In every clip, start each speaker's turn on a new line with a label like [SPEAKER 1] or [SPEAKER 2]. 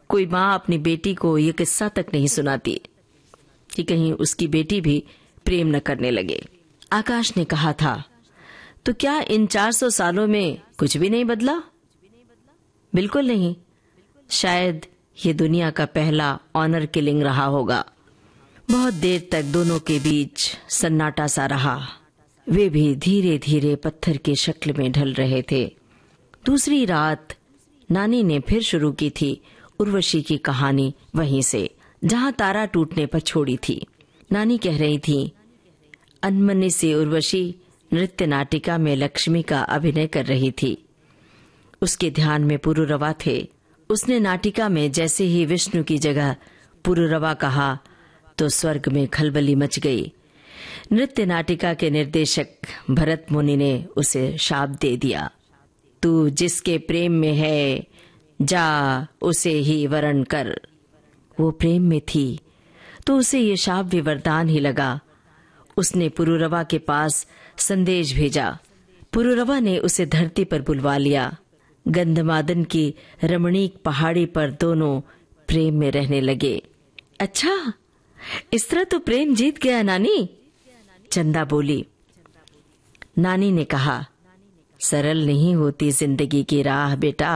[SPEAKER 1] कोई माँ अपनी बेटी को ये किस्सा तक नहीं सुनाती कि कहीं उसकी बेटी भी प्रेम न करने लगे। आकाश ने कहा था, तो क्या इन 400 सालों में कुछ भी नहीं बदला? बिल्कुल नहीं। शायद ये दुनिया का पहला ऑनर किलिंग रहा होगा। बहुत देर तक दोनों के बीच सन्नाटा सा रहा। वे भी धीरे धीरे पत्थर की शक्ल में ढल रहे थे। दूसरी रात नानी ने फिर शुरू की थी उर्वशी की कहानी वहीं से जहां तारा टूटने पर छोड़ी थी। नानी कह रही थी, अनमनी से उर्वशी नृत्य नाटिका में लक्ष्मी का अभिनय कर रही थी। उसके ध्यान में पुरुरवा थे। उसने नाटिका में जैसे ही विष्णु की जगह पुरुरवा कहा तो स्वर्ग में खलबली मच गई। नृत्य नाटिका के निर्देशक भरत मुनि ने उसे शाप दे दिया, तू जिसके प्रेम में है जा उसे ही वरण कर। वो प्रेम में थी तो उसे ये शाप भी वरदान ही लगा। उसने पुरुरवा के पास संदेश भेजा। पुरुरवा ने उसे धरती पर बुलवा लिया। गंधमादन की रमणीक पहाड़ी पर दोनों प्रेम में रहने लगे। अच्छा, इस तरह तो प्रेम जीत गया नानी, चंदा बोली। नानी ने कहा, सरल नहीं होती जिंदगी की राह बेटा,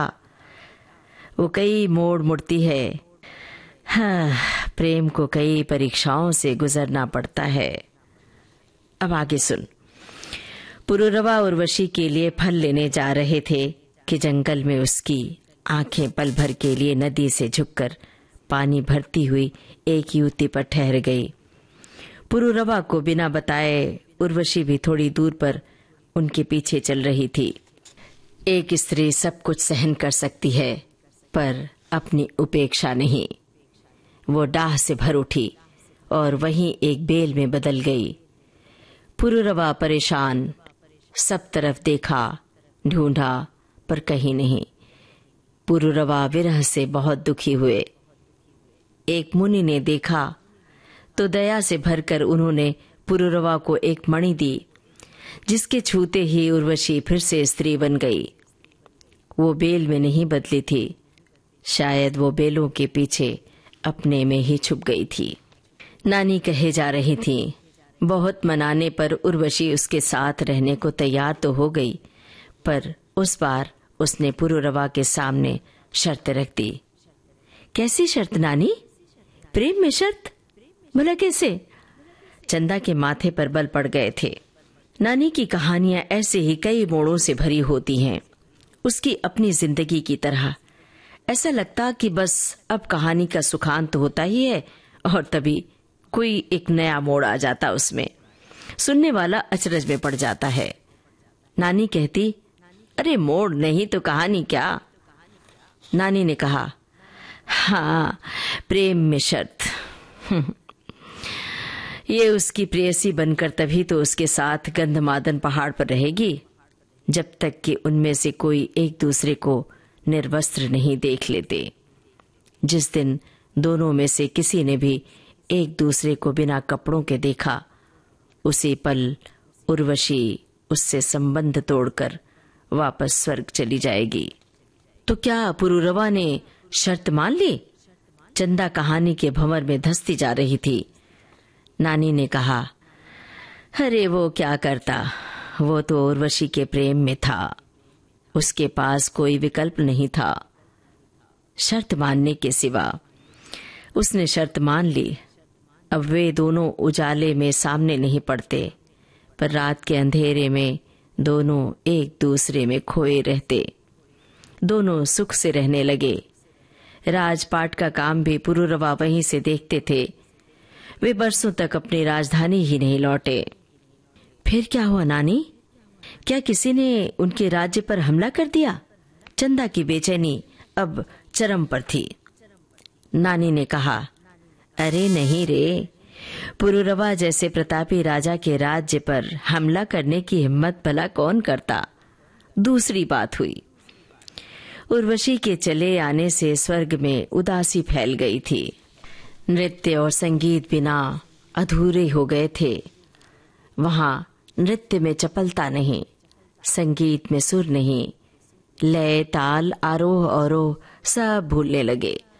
[SPEAKER 1] वो कई मोड़ मुड़ती है। हाँ, प्रेम को कई परीक्षाओं से गुजरना पड़ता है। अब आगे सुन। पुरुरवा उर्वशी के लिए फल लेने जा रहे थे कि जंगल में उसकी आंखें पल भर के लिए नदी से झुककर पानी भरती हुई एक युवती पर ठहर गई। पुरुरवा को बिना बताए उर्वशी भी थोड़ी दूर पर उनके पीछे चल रही थी। एक स्त्री सब कुछ सहन कर सकती है पर अपनी उपेक्षा नहीं। वो डाह से भर उठी और वहीं एक बेल में बदल गई। पुरुरवा परेशान सब तरफ देखा, ढूंढा पर कहीं नहीं। पुरुरवा विरह से बहुत दुखी हुए। एक मुनि ने देखा तो दया से भरकर उन्होंने पुरुरवा को एक मणि दी, जिसके छूते ही उर्वशी फिर से स्त्री बन गई। वो बेल में नहीं बदली थी, शायद वो बेलों के पीछे अपने में ही छुप गई थी। नानी कहे जा रही थी, बहुत मनाने पर उर्वशी उसके साथ रहने को तैयार तो हो गई, पर उस बार उसने पुरुरवा के सामने शर्त रख दी। कैसी शर्त नानी? प्रेम में शर्त? भला कैसे? चंदा के माथे पर बल पड़ गए थे। नानी की कहानियां ऐसे ही कई मोड़ों से भरी होती हैं, उसकी अपनी जिंदगी की तरह। ऐसा लगता कि बस अब कहानी का सुखांत होता ही है और तभी कोई एक नया मोड़ आ जाता उसमें। सुनने वाला अचरज में पड़ जाता है। नानी कहती, अरे मोड़ नहीं तो कहानी क्या? नानी ने कहा, हाँ, प्रेम में शर्त। ये उसकी प्रेयसी बनकर तभी तो उसके साथ गंधमादन पहाड़ पर रहेगी, जब तक कि उनमें से कोई एक दूसरे को निर्वस्त्र नहीं देख लेते। जिस दिन दोनों में से किसी ने भी एक दूसरे को बिना कपड़ों के देखा, उसी पल उर्वशी उससे संबंध तोड़कर वापस स्वर्ग चली जाएगी। तो क्या पुरुरवा ने शर्त मान ली? चंदा कहानी के भंवर में धंसती जा रही थी। नानी ने कहा, अरे वो क्या करता, वो तो उर्वशी के प्रेम में था, उसके पास कोई विकल्प नहीं था शर्त मानने के सिवा। उसने शर्त मान ली। अब वे दोनों उजाले में सामने नहीं पड़ते, पर रात के अंधेरे में दोनों एक दूसरे में खोए रहते। दोनों सुख से रहने लगे। राजपाट का काम भी पुरुरवा वहीं से देखते थे। वे बरसों तक अपनी राजधानी ही नहीं लौटे। फिर क्या हुआ नानी? क्या किसी ने उनके राज्य पर हमला कर दिया? चंदा की बेचैनी अब चरम पर थी। नानी ने कहा, अरे नहीं रे, पुरुरवा जैसे प्रतापी राजा के राज्य पर हमला करने की हिम्मत भला कौन करता? दूसरी बात हुई, उर्वशी के चले आने से स्वर्ग में उदासी फैल गई थी। नृत्य और संगीत बिना अधूरे हो गए थे। वहां नृत्य में चपलता नहीं, संगीत में सुर नहीं, लय ताल आरोह अवरोह सब भूलने लगे।